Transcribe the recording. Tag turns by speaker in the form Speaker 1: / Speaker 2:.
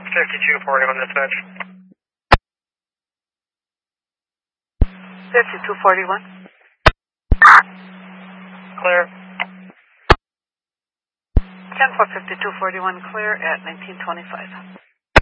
Speaker 1: 5241 dispatch.
Speaker 2: 5241.
Speaker 1: Clear.
Speaker 2: 10 for 5241, clear at 1925.